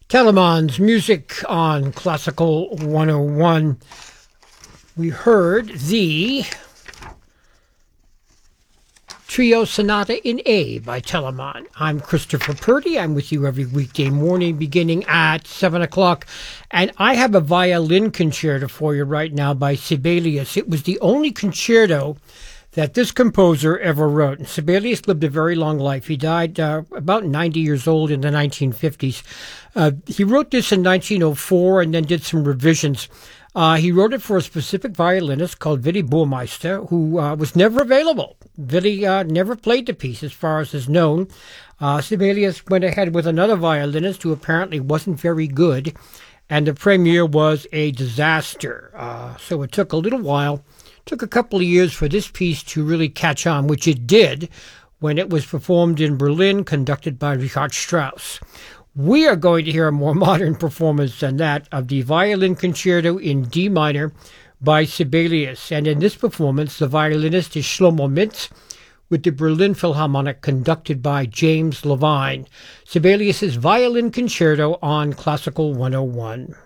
Telemann's music on Classical 101. We heard the Trio Sonata in A by Telemann. I'm Christopher Purdy. I'm with you every weekday morning beginning at 7 o'clock. And I have a violin concerto for you right now by Sibelius. It was the only concerto that this composer ever wrote. And Sibelius lived a very long life. He died about 90 years old in the 1950s. He wrote this in 1904 and then did some revisions. He wrote it for a specific violinist called Willy Burmeister, who was never available. Willy never played the piece as far as is known. Sibelius went ahead with another violinist who apparently wasn't very good, and the premiere was a disaster. So it took a little while. Took a couple of years for this piece to really catch on, which it did when it was performed in Berlin, conducted by Richard Strauss. We are going to hear a more modern performance than that of the Violin Concerto in D minor by Sibelius. And in this performance, the violinist is Shlomo Mintz, with the Berlin Philharmonic conducted by James Levine. Sibelius's Violin Concerto on Classical 101.